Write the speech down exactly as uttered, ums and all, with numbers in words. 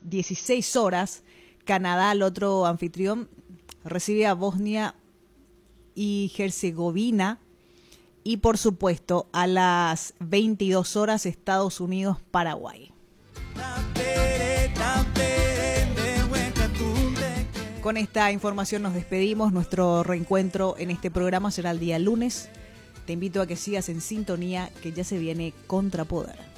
dieciséis horas, Canadá, el otro anfitrión, recibe a Bosnia y Herzegovina. Y por supuesto, a las veintidós horas, Estados Unidos, Paraguay. Con esta información nos despedimos. Nuestro reencuentro en este programa será el día lunes. Te invito a que sigas en sintonía, que ya se viene Contrapoder.